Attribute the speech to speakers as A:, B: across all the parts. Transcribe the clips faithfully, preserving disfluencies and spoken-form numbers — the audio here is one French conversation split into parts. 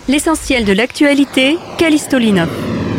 A: L'essentiel de l'actualité, Callisto Linov.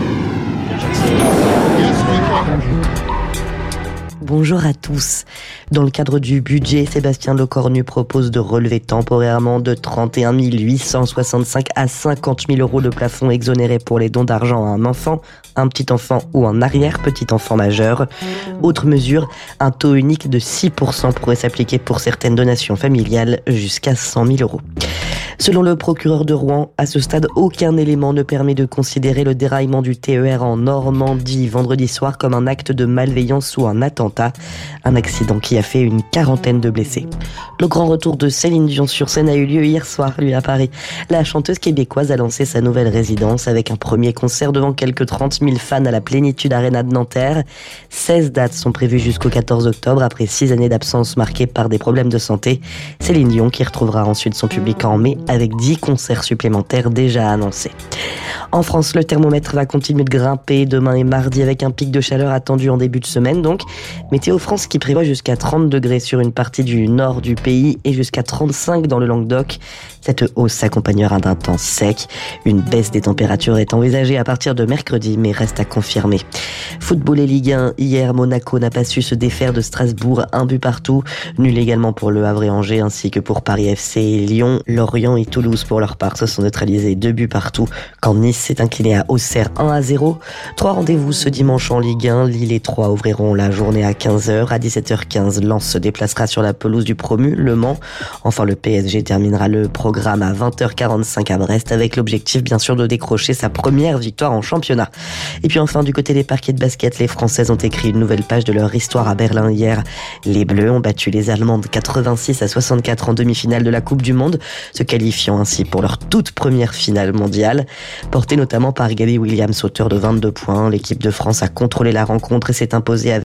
B: Bonjour à tous. Dans le cadre du budget, Sébastien Lecornu propose de relever temporairement de trente et un mille huit cent soixante-cinq à cinquante mille euros le plafond exonéré pour les dons d'argent à un enfant, un petit enfant ou un arrière-petit enfant majeur. Autre mesure, un taux unique de six pour cent pourrait s'appliquer pour certaines donations familiales jusqu'à cent mille euros. Selon le procureur de Rouen, à ce stade, aucun élément ne permet de considérer le déraillement du T E R en Normandie vendredi soir comme un acte de malveillance ou un attentat. Un accident qui a fait une quarantaine de blessés. Le grand retour de Céline Dion sur scène a eu lieu hier soir, lui, à Paris. La chanteuse québécoise a lancé sa nouvelle résidence avec un premier concert devant quelques trente mille fans à la Plénitude Arena de Nanterre. seize dates sont prévues jusqu'au quatorze octobre après six années d'absence marquées par des problèmes de santé. Céline Dion qui retrouvera ensuite son public en mai avec dix concerts supplémentaires déjà annoncés. En France, le thermomètre va continuer de grimper demain et mardi avec un pic de chaleur attendu en début de semaine. Donc, Météo France qui prévoit jusqu'à trente degrés sur une partie du nord du pays et jusqu'à trente-cinq dans le Languedoc. Cette hausse s'accompagnera d'un temps sec. Une baisse des températures est envisagée à partir de mercredi, mais reste à confirmer. Football et Ligue un. Hier, Monaco n'a pas su se défaire de Strasbourg. Un but partout. Nul également pour Le Havre et Angers, ainsi que pour Paris F C et Lyon. Lorient et Toulouse, pour leur part, se sont neutralisés deux buts partout, quand Nice s'est incliné à Auxerre un à zéro. Trois rendez-vous ce dimanche en Ligue un. Lille et Troyes ouvriront la journée à quinze heures. À dix-sept heures quinze, Lens se déplacera sur la pelouse du promu, Le Mans. Enfin, le P S G terminera le programme à vingt heures quarante-cinq à Brest, avec l'objectif, bien sûr, de décrocher sa première victoire en championnat. Et puis enfin, du côté des parquets de basket, les Françaises ont écrit une nouvelle page de leur histoire à Berlin hier. Les Bleus ont battu les Allemandes quatre-vingt-six à soixante-quatre en demi-finale de la Coupe du Monde, se qualifiant ainsi pour leur toute première finale mondiale. Portée notamment par Gabby Williams, auteur de vingt-deux points, l'équipe de France a contrôlé la rencontre et s'est imposée avec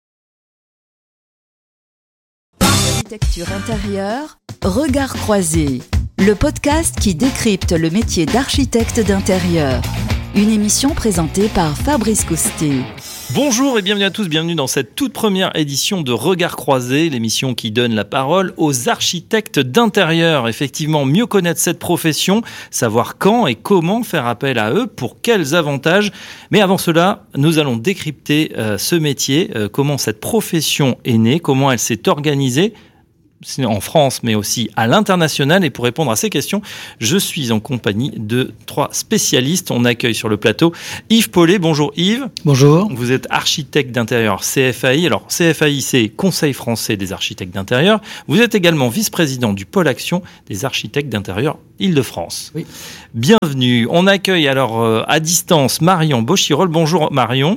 C: Architecture intérieure, Regard croisé, le podcast qui décrypte le métier d'architecte d'intérieur. Une émission présentée par Fabrice Coustet.
D: Bonjour et bienvenue à tous, bienvenue dans cette toute première édition de Regard croisé, l'émission qui donne la parole aux architectes d'intérieur. Effectivement, mieux connaître cette profession, savoir quand et comment faire appel à eux, pour quels avantages. Mais avant cela, nous allons décrypter euh, ce métier, euh, comment cette profession est née, comment elle s'est organisée, en France, mais aussi à l'international. Et pour répondre à ces questions, je suis en compagnie de trois spécialistes. On accueille sur le plateau Yves Paulet. Bonjour Yves.
E: Bonjour.
D: Vous êtes architecte d'intérieur C F A I. Alors, C F A I, c'est Conseil français des architectes d'intérieur. Vous êtes également vice-président du pôle action des architectes d'intérieur Île-de-France.
E: Oui.
D: Bienvenue. On accueille alors euh, à distance Marion Bochirol. Bonjour Marion.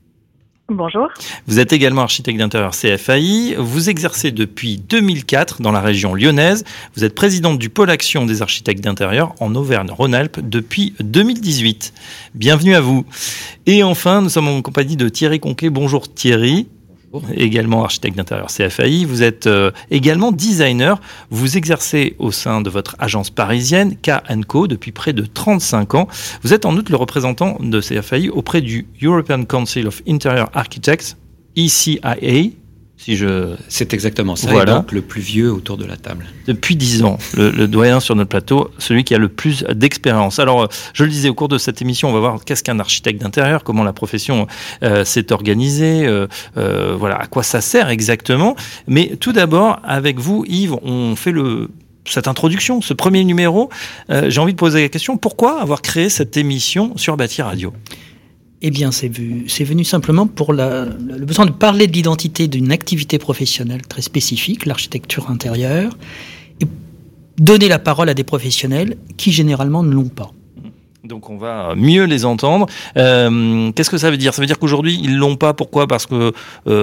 F: Bonjour.
D: Vous êtes également architecte d'intérieur C F A I. Vous exercez depuis deux mille quatre dans la région lyonnaise. Vous êtes présidente du pôle action des architectes d'intérieur en Auvergne-Rhône-Alpes depuis deux mille dix-huit. Bienvenue à vous. Et enfin, nous sommes en compagnie de Thierry Conquet. Bonjour Thierry. Également architecte d'intérieur C F A I. Vous êtes euh, également designer. Vous exercez au sein de votre agence parisienne K and Co depuis près de trente-cinq ans. Vous êtes en outre le représentant de C F A I auprès du European Council of Interior Architects, E C I A. Si je...
E: C'est exactement ça,
D: voilà.
E: Et donc le plus vieux autour de la table.
D: Depuis dix ans, le, le doyen sur notre plateau, celui qui a le plus d'expérience. Alors, je le disais, au cours de cette émission, on va voir qu'est-ce qu'un architecte d'intérieur, comment la profession euh, s'est organisée, euh, euh, voilà, à quoi ça sert exactement. Mais tout d'abord, avec vous, Yves, on fait le... cette introduction, ce premier numéro. Euh, j'ai envie de poser la question, pourquoi avoir créé cette émission sur Bâti Radio ?
G: Eh bien, c'est, vu, c'est venu simplement pour la, le besoin de parler de l'identité d'une activité professionnelle très spécifique, l'architecture intérieure, et donner la parole à des professionnels qui, généralement, ne l'ont pas.
D: Donc on va mieux les entendre. Euh, qu'est-ce que ça veut dire ? Ça veut dire qu'aujourd'hui, ils ne l'ont pas. Pourquoi ? Parce qu'on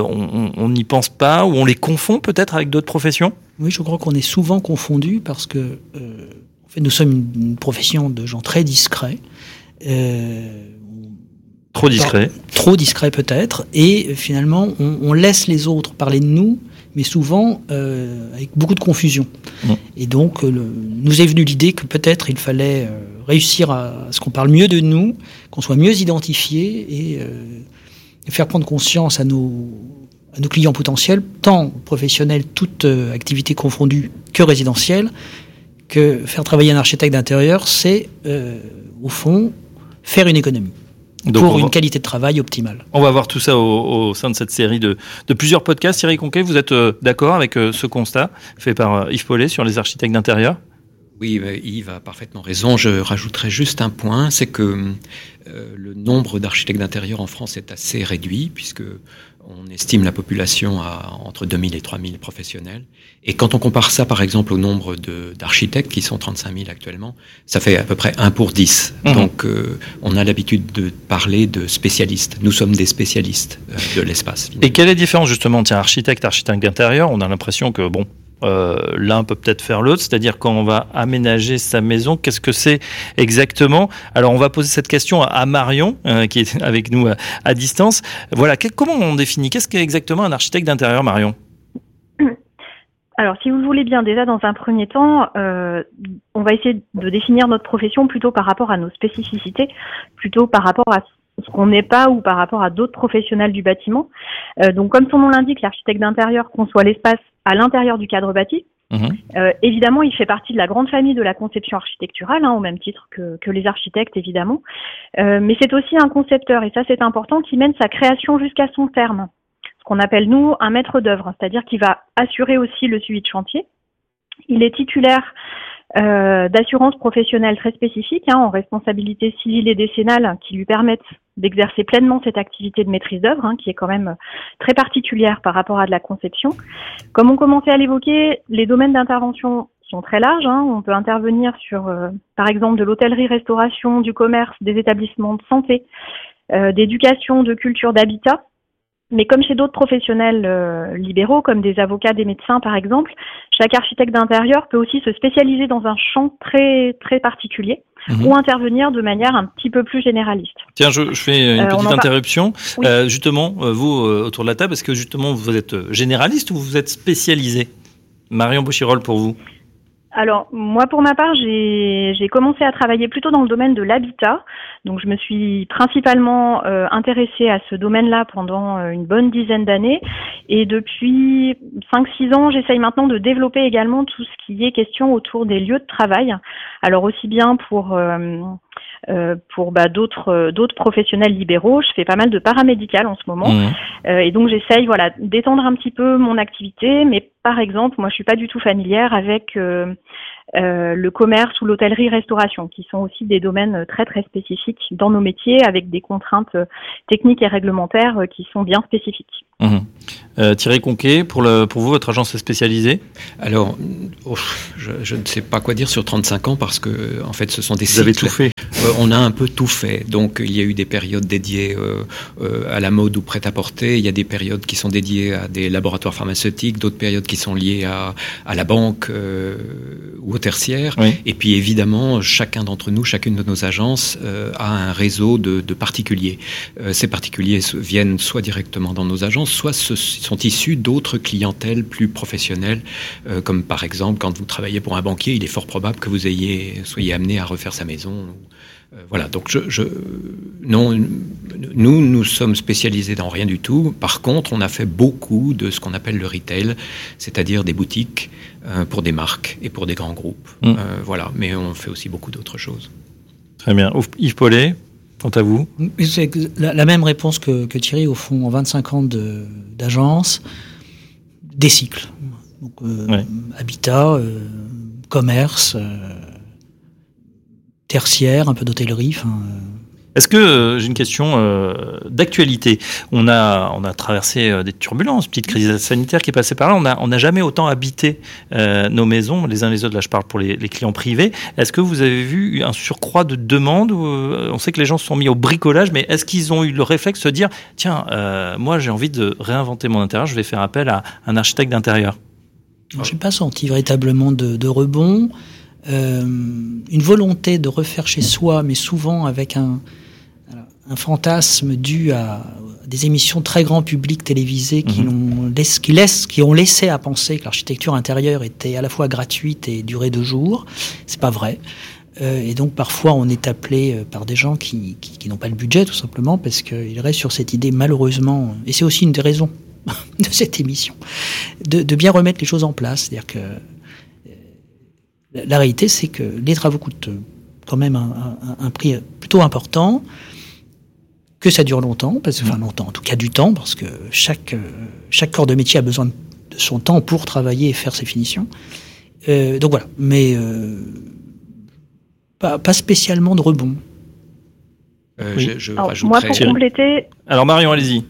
D: euh, n'y pense pas, ou on les confond peut-être avec d'autres professions ?
G: Oui, je crois qu'on est souvent confondus parce que euh, en fait, nous sommes une, une profession de gens très discrets. Euh,
D: Trop discret.
G: Trop discret peut-être, et finalement on, on laisse les autres parler de nous, mais souvent euh, avec beaucoup de confusion. Mmh. Et donc le, nous est venue l'idée que peut-être il fallait euh, réussir à, à ce qu'on parle mieux de nous, qu'on soit mieux identifiés et, euh, et faire prendre conscience à nos, à nos clients potentiels, tant professionnels, toutes euh, activités confondues, que résidentielles, que faire travailler un architecte d'intérieur, c'est, euh, au fond, faire une économie. Donc pour une va... qualité de travail optimale.
D: On va voir tout ça au, au sein de cette série de, de plusieurs podcasts. Thierry Conquet, vous êtes euh, d'accord avec euh, ce constat fait par euh, Yves Paulet sur les architectes d'intérieur ?
E: Oui, Yves a parfaitement raison. Je rajouterai juste un point, c'est que euh, le nombre d'architectes d'intérieur en France est assez réduit, puisque on estime la population à entre deux mille et trois mille professionnels. Et quand on compare ça, par exemple, au nombre de, d'architectes, qui sont trente-cinq mille actuellement, ça fait à peu près un pour dix. Mmh. Donc, euh, on a l'habitude de parler de spécialistes. Nous sommes des spécialistes euh, de l'espace. Finalement.
D: Et quelle est la différence, justement, tiens, architecte, architecte d'intérieur ? On a l'impression que, bon, Euh, l'un peut peut-être faire l'autre, c'est-à-dire quand on va aménager sa maison, qu'est-ce que c'est exactement ? Alors on va poser cette question à Marion, euh, qui est avec nous à, à distance. Voilà, que, comment on définit ? Qu'est-ce qu'est exactement un architecte d'intérieur, Marion ?
F: Alors, si vous le voulez bien, déjà dans un premier temps, euh, on va essayer de définir notre profession plutôt par rapport à nos spécificités, plutôt par rapport à ce qu'on n'est pas ou par rapport à d'autres professionnels du bâtiment. Euh, donc, comme son nom l'indique, l'architecte d'intérieur conçoit l'espace à l'intérieur du cadre bâti. Mmh. Euh, évidemment, il fait partie de la grande famille de la conception architecturale, hein, au même titre que, que les architectes, évidemment. Euh, mais c'est aussi un concepteur, et ça c'est important, qui mène sa création jusqu'à son terme. Ce qu'on appelle, nous, un maître d'œuvre, c'est-à-dire qu'il va assurer aussi le suivi de chantier. Il est titulaire euh, d'assurances professionnelles très spécifiques, hein, en responsabilité civile et décennale, qui lui permettent d'exercer pleinement cette activité de maîtrise d'œuvre, hein, qui est quand même très particulière par rapport à de la conception. Comme on commençait à l'évoquer, les domaines d'intervention sont très larges. Hein. On peut intervenir sur, euh, par exemple, de l'hôtellerie-restauration, du commerce, des établissements de santé, euh, d'éducation, de culture, d'habitat. Mais comme chez d'autres professionnels euh, libéraux, comme des avocats, des médecins par exemple, chaque architecte d'intérieur peut aussi se spécialiser dans un champ très très particulier mmh. ou intervenir de manière un petit peu plus généraliste.
D: Tiens, je, je fais une euh, petite interruption. Oui. Euh, justement, vous, euh, autour de la table, est-ce que justement vous êtes généraliste ou vous êtes spécialisé ? Marion Bouchirol, pour vous ?
F: Alors, moi, pour ma part, j'ai, j'ai commencé à travailler plutôt dans le domaine de l'habitat. Donc, je me suis principalement euh, intéressée à ce domaine-là pendant euh, une bonne dizaine d'années. Et depuis cinq six ans, j'essaye maintenant de développer également tout ce qui est question autour des lieux de travail. Alors, aussi bien pour... Euh, Euh, pour bah, d'autres euh, d'autres professionnels libéraux, je fais pas mal de paramédical en ce moment, mmh. euh, et donc j'essaye voilà d'étendre un petit peu mon activité. Mais par exemple, moi je suis pas du tout familière avec euh, euh, le commerce ou l'hôtellerie-restauration, qui sont aussi des domaines très très spécifiques dans nos métiers, avec des contraintes techniques et réglementaires qui sont bien spécifiques.
D: Mmh. Euh, Thierry Conquet, pour, le, pour vous, votre agence est spécialisée ?
E: Alors, oh, je, je ne sais pas quoi dire sur trente-cinq ans, parce que en fait, ce sont des
D: vous
E: cycles.
D: Vous avez tout fait.
E: Euh, on a un peu tout fait. Donc, il y a eu des périodes dédiées euh, euh, à la mode ou prêt-à-porter. Il y a des périodes qui sont dédiées à des laboratoires pharmaceutiques, d'autres périodes qui sont liées à, à la banque euh, ou au tertiaire. Oui. Et puis, évidemment, chacun d'entre nous, chacune de nos agences euh, a un réseau de, de particuliers. Euh, ces particuliers viennent soit directement dans nos agences, soit ce, sont issus d'autres clientèles plus professionnelles, euh, comme par exemple, quand vous travaillez pour un banquier, il est fort probable que vous ayez, soyez amené à refaire sa maison. Euh, voilà, donc je, je, non, nous, nous sommes spécialisés dans rien du tout. Par contre, on a fait beaucoup de ce qu'on appelle le retail, c'est-à-dire des boutiques euh, pour des marques et pour des grands groupes. Mmh. Euh, voilà, mais on fait aussi beaucoup d'autres choses.
D: Très bien. Yves Paulet, quant à vous ?
G: C'est la, la même réponse que, que Thierry, au fond, en vingt-cinq ans de, d'agence, des cycles. Donc, euh, ouais. Habitat, euh, commerce, euh, tertiaire, un peu d'hôtellerie. Enfin, euh...
D: Est-ce que, euh, j'ai une question euh, d'actualité. On a, on a traversé euh, des turbulences, petite crise sanitaire qui est passée par là. On n'a on a jamais autant habité euh, nos maisons, les uns les autres. Là, je parle pour les, les clients privés. Est-ce que vous avez vu un surcroît de demandes ? euh, On sait que les gens se sont mis au bricolage, mais est-ce qu'ils ont eu le réflexe de se dire, tiens, euh, moi j'ai envie de réinventer mon intérieur, je vais faire appel à un architecte d'intérieur ?
G: Je n'ai pas senti véritablement de, de rebond. Euh, une volonté de refaire chez soi, mais souvent avec un, un fantasme dû à des émissions très grand public télévisées qui, mmh. ont, qui, laissent, qui ont laissé à penser que l'architecture intérieure était à la fois gratuite et durait deux jours. C'est pas vrai. Euh, et donc parfois on est appelé par des gens qui, qui, qui n'ont pas le budget, tout simplement, parce qu'ils restent sur cette idée, malheureusement, et c'est aussi une des raisons de cette émission, de, de bien remettre les choses en place. C'est-à-dire que La, la réalité, c'est que les travaux coûtent quand même un, un, un prix plutôt important, que ça dure longtemps, parce, enfin longtemps, en tout cas du temps, parce que chaque, chaque corps de métier a besoin de son temps pour travailler et faire ses finitions. Euh, donc voilà, mais euh, pas, pas spécialement de rebond.
E: Euh,
D: oui.
E: Je, je
F: Alors,
E: rajouterais...
F: moi, pour compléter...
D: Alors Marion, allez-y.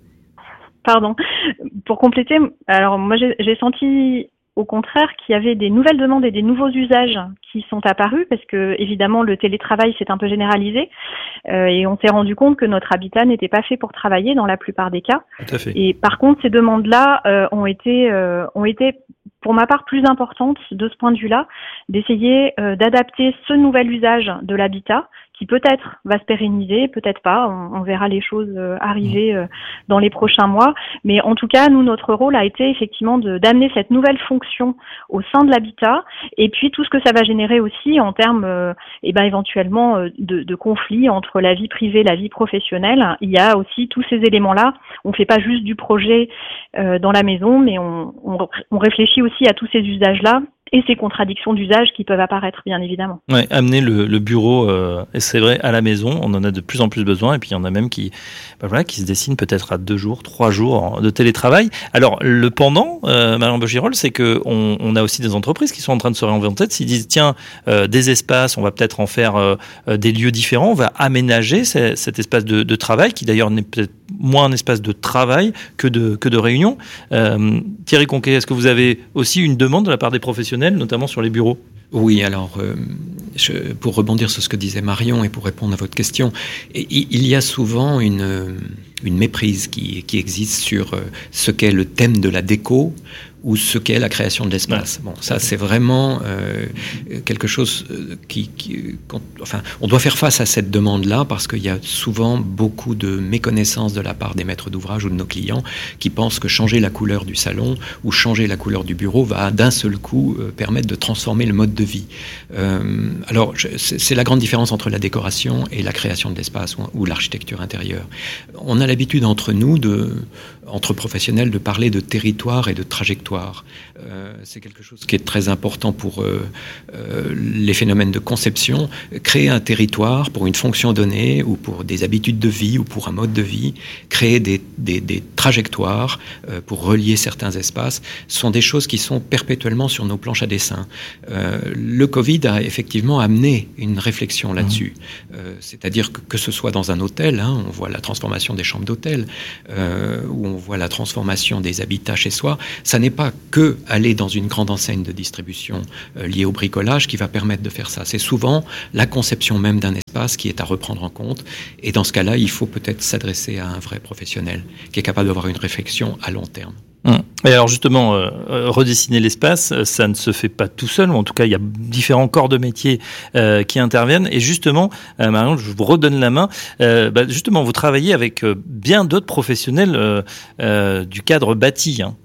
F: Pardon. Pour compléter, alors moi j'ai, j'ai senti au contraire qu'il y avait des nouvelles demandes et des nouveaux usages qui sont apparus parce que évidemment le télétravail s'est un peu généralisé euh, et on s'est rendu compte que notre habitat n'était pas fait pour travailler dans la plupart des cas.
D: Tout à fait.
F: Et par contre ces demandes-là euh, ont été euh, ont été pour ma part plus importantes de ce point de vue-là, d'essayer euh, d'adapter ce nouvel usage de l'habitat qui peut-être va se pérenniser, peut-être pas, on, on verra les choses euh, arriver euh, dans les prochains mois, mais en tout cas, nous, notre rôle a été effectivement de, d'amener cette nouvelle fonction au sein de l'habitat, et puis tout ce que ça va générer aussi en termes, euh, et ben éventuellement, euh, de, de conflits entre la vie privée et la vie professionnelle. Il y a aussi tous ces éléments-là, on fait pas juste du projet euh, dans la maison, mais on, on, on réfléchit aussi à tous ces usages-là, et ces contradictions d'usage qui peuvent apparaître, bien évidemment.
D: Ouais, amener le, le bureau, euh, et c'est vrai, à la maison, on en a de plus en plus besoin, et puis il y en a même qui, ben voilà, qui se dessinent peut-être à deux jours, trois jours de télétravail. Alors, le pendant, euh, Marion Bochirol, c'est que on, on a aussi des entreprises qui sont en train de se réinventer, s'ils disent, tiens, euh, des espaces, on va peut-être en faire euh, des lieux différents, on va aménager c- cet espace de, de travail, qui d'ailleurs n'est peut-être moins un espace de travail que de, que de réunion. Euh, Thierry Conquet, est-ce que vous avez aussi une demande de la part des professionnels, notamment sur les bureaux?
E: Oui, alors, euh, je, pour rebondir sur ce que disait Marion et pour répondre à votre question, il y a souvent une, une méprise qui, qui existe sur ce qu'est le thème de la déco ou ce qu'est la création de l'espace. Bon, ça, c'est vraiment euh, quelque chose qui... qui enfin, on doit faire face à cette demande-là parce qu'il y a souvent beaucoup de méconnaissance de la part des maîtres d'ouvrage ou de nos clients qui pensent que changer la couleur du salon ou changer la couleur du bureau va d'un seul coup euh, permettre de transformer le mode de vie. Euh, alors, je, c'est, c'est la grande différence entre la décoration et la création de l'espace ou, ou l'architecture intérieure. On a l'habitude entre nous, de, entre professionnels, de parler de territoire et de trajectoire. Euh, c'est quelque chose qui est très important pour euh, euh, les phénomènes de conception. Créer un territoire pour une fonction donnée ou pour des habitudes de vie ou pour un mode de vie, créer des, des, des trajectoires euh, pour relier certains espaces, sont des choses qui sont perpétuellement sur nos planches à dessin. Euh, le Covid a effectivement amené une réflexion là-dessus. Euh, c'est-à-dire que, que ce soit dans un hôtel, hein, on voit la transformation des chambres d'hôtel, euh, ou on voit la transformation des habitats chez soi, ça n'est pas que aller dans une grande enseigne de distribution euh, liée au bricolage qui va permettre de faire ça. C'est souvent la conception même d'un espace qui est à reprendre en compte. Et dans ce cas-là, il faut peut-être s'adresser à un vrai professionnel qui est capable d'avoir une réflexion à long terme.
D: Et alors justement, euh, redessiner l'espace, ça ne se fait pas tout seul, ou en tout cas il y a différents corps de métier euh, qui interviennent. Et justement, euh, Marion, je vous redonne la main. Euh, bah, justement, vous travaillez avec euh, bien d'autres professionnels euh, euh, du cadre bâti. Hein.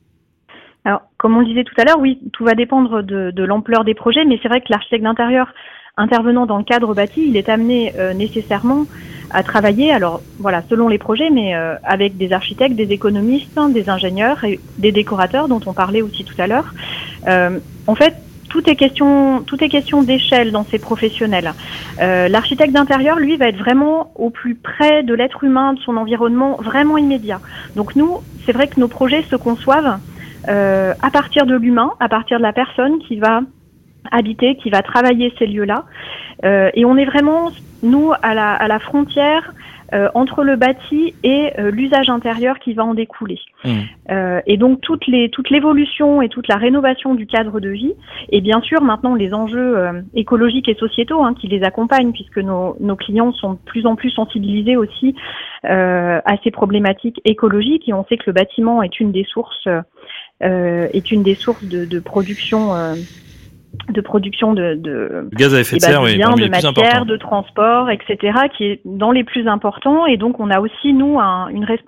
F: Alors, comme on le disait tout à l'heure, oui, tout va dépendre de, de l'ampleur des projets, mais c'est vrai que l'architecte d'intérieur intervenant dans le cadre bâti, il est amené euh, nécessairement à travailler, alors voilà, selon les projets, mais euh, avec des architectes, des économistes, des ingénieurs et des décorateurs dont on parlait aussi tout à l'heure. Euh, en fait, tout est question, tout est question d'échelle dans ces professionnels. Euh, l'architecte d'intérieur, lui, va être vraiment au plus près de l'être humain, de son environnement, vraiment immédiat. Donc nous, c'est vrai que nos projets se conçoivent euh, à partir de l'humain, à partir de la personne qui va habiter, qui va travailler ces lieux-là. Euh, et on est vraiment, nous, à la, à la frontière euh, entre le bâti et euh, l'usage intérieur qui va en découler. Mmh. Euh, et donc, toute, les, toute l'évolution et toute la rénovation du cadre de vie, et bien sûr, maintenant, les enjeux euh, écologiques et sociétaux hein, qui les accompagnent, puisque nos, nos clients sont de plus en plus sensibilisés aussi euh, à ces problématiques écologiques, et on sait que le bâtiment est une des sources, euh, est une des sources de, de production euh, de production de, de
D: gaz à effet de serre,
F: bah, de
D: oui,
F: biens, de
D: les plus
F: matières,
D: importants.
F: de transport, et cetera, qui est dans les plus importants. Et donc, on a aussi, nous, un, une responsabilité